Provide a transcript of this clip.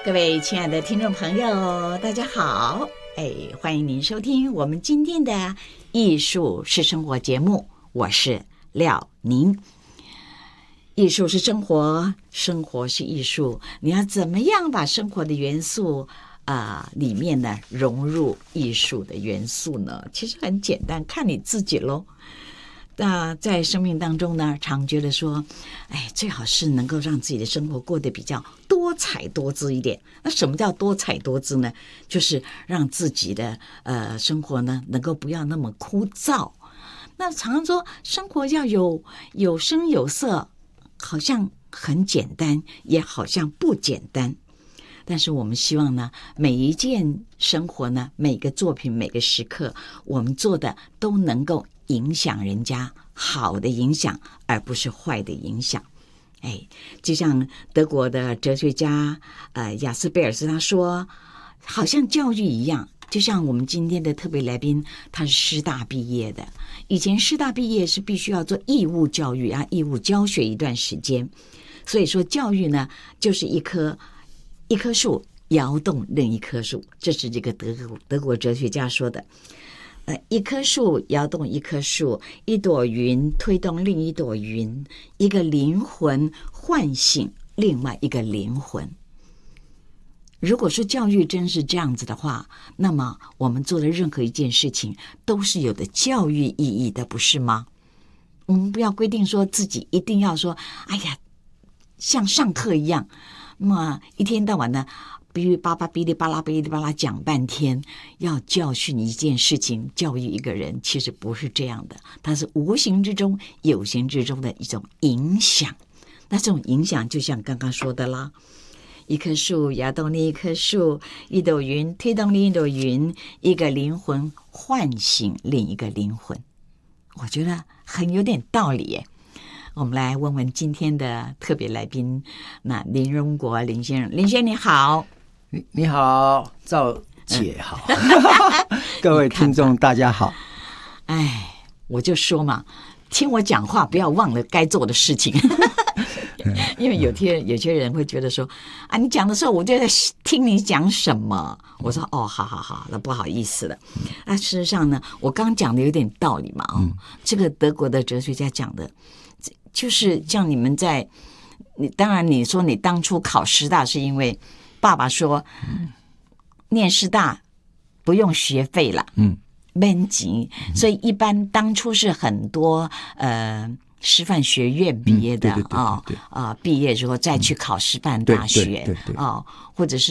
各位亲爱的听众朋友，大家好！欢迎您收听我们今天的艺术是生活节目，我是廖宁。艺术是生活，生活是艺术，你要怎么样把生活的元素里面呢融入艺术的元素呢？其实很简单，看你自己咯。那在生命当中呢，常觉得说，最好是能够让自己的生活过得比较多彩多姿一点。那什么叫多彩多姿呢？就是让自己的生活呢，能够不要那么枯燥。那常常说，生活要有声有色，好像很简单，也好像不简单。但是我们希望呢，每一件生活呢，每个作品，每个时刻，我们做的都能够影响人家，好的影响，而不是坏的影响。就像德国的哲学家雅斯贝尔斯他说，好像教育一样，就像我们今天的特别来宾，他是师大毕业的。以前师大毕业是必须要做义务教育啊，义务教学一段时间。所以说教育呢，就是一棵树摇动另一棵树，这是这个德国哲学家说的。一棵树摇动一棵树，一朵云推动另一朵云，一个灵魂唤醒另外一个灵魂。如果说教育真是这样子的话，那么我们做的任何一件事情都是有的教育意义的，不是吗？我们不要规定说自己一定要说，像上课一样，那么一天到晚呢哔哩吧啦讲半天，要教训一件事情，教育一个人，其实不是这样的，它是无形之中有形之中的一种影响。那这种影响就像刚刚说的啦，一棵树摇动另一棵树，一朵云推动另一朵云，一个灵魂唤醒另一个灵魂。我觉得很有点道理耶。我们来问问今天的特别来宾，那林荣国林先生。林先生你好。 你好，赵姐好。各位听众大家好。 我就说嘛，听我讲话不要忘了该做的事情。因为有些人会觉得说你讲的时候我就在听你讲什么，我说好，那不好意思了。事实上呢，我刚讲的有点道理嘛。这个德国的哲学家讲的就是像当然你说你当初考师大是因为爸爸说念师大不用学费了，免钱，所以一般当初是很多师范学院毕业的毕业之后再去考师范大学或者是